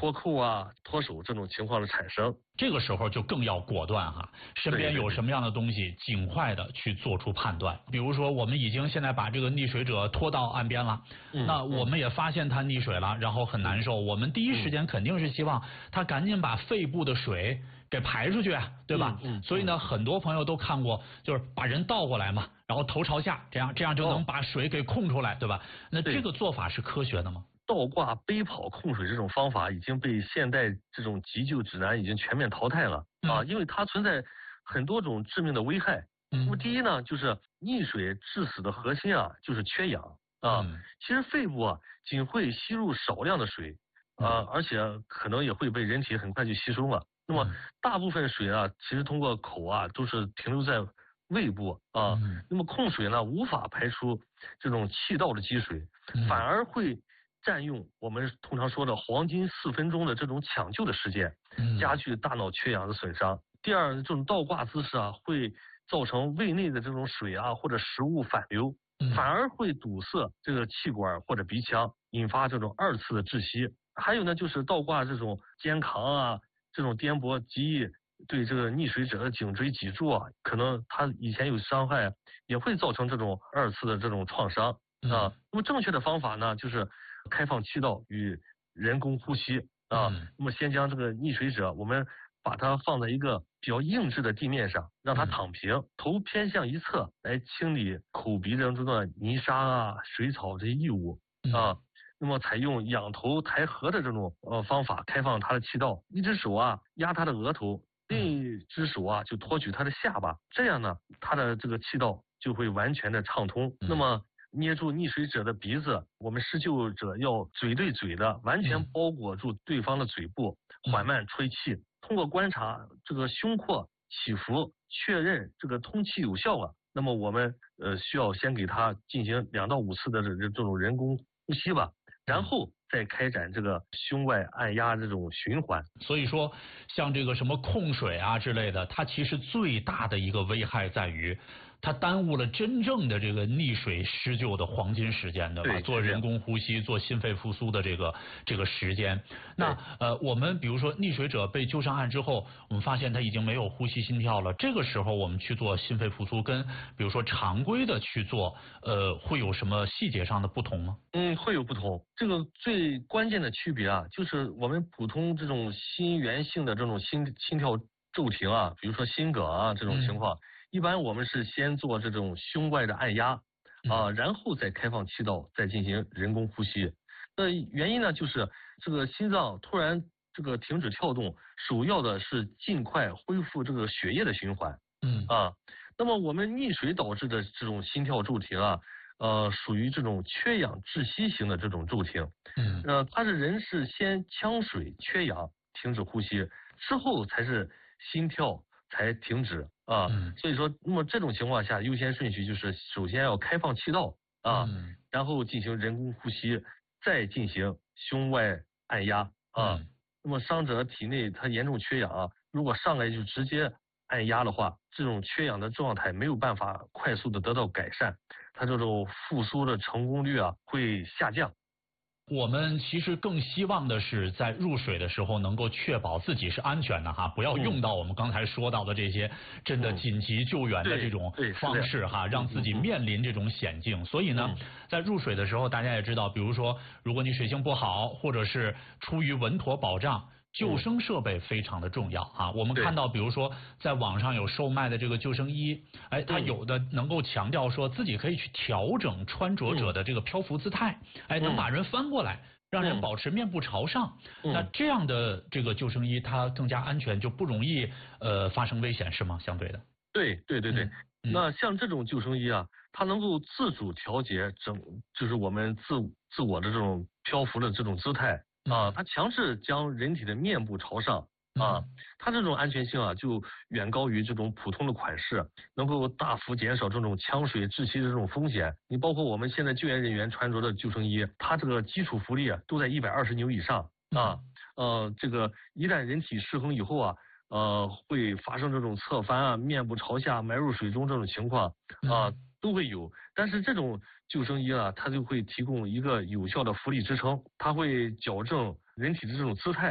脱扣啊、脱手这种情况的产生。 这个时候就更要果断哈，身边有什么样的东西，尽快的去做出判断。比如说，我们已经现在把这个溺水者拖到岸边了，那我们也发现他溺水了，然后很难受，我们第一时间肯定是希望他赶紧把肺部的水给排出去，对吧？所以呢，很多朋友都看过，就是把人倒过来嘛，然后头朝下，这样就能把水给控出来，对吧？那这个做法是科学的吗？ 倒挂背跑控水这种方法已经被现代这种急救指南已经全面淘汰了啊，因为它存在很多种致命的危害。那么第一呢，就是溺水致死的核心啊，就是缺氧啊。其实肺部啊仅会吸入少量的水而且可能也会被人体很快就吸收了。那么大部分水啊，其实通过口啊都是停留在胃部啊。那么控水呢，无法排出这种气道的积水，反而会占用我们通常说的黄金4分钟的这种抢救的时间，加剧大脑缺氧的损伤。第二，这种倒挂姿势啊，会造成胃内的这种水啊或者食物反流，反而会堵塞这个气管或者鼻腔，引发这种2次的窒息。还有呢，就是倒挂这种肩扛啊，这种颠簸极易对这个溺水者的颈椎脊柱啊，可能他以前有伤害，也会造成这种2次的这种创伤啊。那么正确的方法呢，就是开放气道与人工呼吸啊。那么先将这个溺水者，我们把它放在一个比较硬质的地面上，让他躺平，头偏向一侧，来清理口鼻当中的泥沙啊、水草这些异物啊。那么采用仰头抬颌的这种方法，开放他的气道，一只手啊压他的额头，另一只手啊就托举他的下巴，这样呢，他的这个气道就会完全的畅通。那么捏住溺水者的鼻子，我们施救者要嘴对嘴的完全包裹住对方的嘴部，缓慢吹气。通过观察这个胸廓起伏，确认这个通气有效了，那么我们需要先给他进行2到5次的这种人工呼吸吧，然后再开展这个胸外按压这种循环。 所以说，像这个什么控水啊之类的，它其实最大的一个危害在于，它耽误了真正的这个溺水施救的黄金时间，对吧？做人工呼吸、做心肺复苏的这个时间。那我们比如说溺水者被救上岸之后，我们发现他已经没有呼吸心跳了，这个时候我们去做心肺复苏，跟比如说常规的去做，会有什么细节上的不同吗？ 会有不同。这个最关键的区别啊，就是我们普通这种心源性的这种心跳骤停啊，比如说心梗啊这种情况，一般我们是先做这种胸外的按压然后再开放气道，再进行人工呼吸。那原因呢，就是这个心脏突然这个停止跳动，首要的是尽快恢复这个血液的循环。那么我们溺水导致的这种心跳骤停啊，属于这种缺氧窒息型的这种骤停。它是人是先呛水缺氧停止呼吸，之后才是心跳才停止啊。所以说，那么这种情况下，优先顺序就是首先要开放气道然后进行人工呼吸，再进行胸外按压那么伤者体内他严重缺氧如果上来就直接按压的话，这种缺氧的状态没有办法快速的得到改善，它这种复苏的成功率会下降。 我们其实更希望的是在入水的时候能够确保自己是安全的哈，不要用到我们刚才说到的这些真的紧急救援的这种方式哈，让自己面临这种险境。所以呢，在入水的时候，大家也知道，比如说如果你水性不好，或者是出于稳妥保障，救生设备非常的重要啊！我们看到，比如说在网上有售卖的这个救生衣，它有的能够强调说自己可以去调整穿着者的这个漂浮姿态，能把人翻过来，让人保持面部朝上。那这样的这个救生衣，它更加安全，就不容易发生危险，是吗？相对的。 对。那像这种救生衣它能够自主调节就是我们自我的这种漂浮的这种姿态。它强制将人体的面部朝上它这种安全性就远高于这种普通的款式，能够大幅减少这种呛水窒息的这种风险。你包括我们现在救援人员穿着的救生衣，它这个基础浮力都在120牛以上这个一旦人体失衡以后会发生这种侧翻面部朝下埋入水中这种情况都会有。但是这种救生衣它就会提供一个有效的浮力支撑，它会矫正人体的这种姿态。